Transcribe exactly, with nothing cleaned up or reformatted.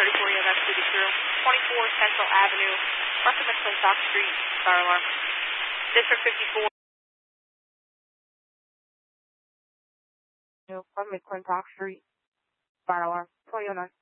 thirty-four E M S City Crew, twenty-four Central Avenue, west of McClintock Street, fire alarm. District fifty-four. From McClintock Street, fire alarm, twenty oh nine.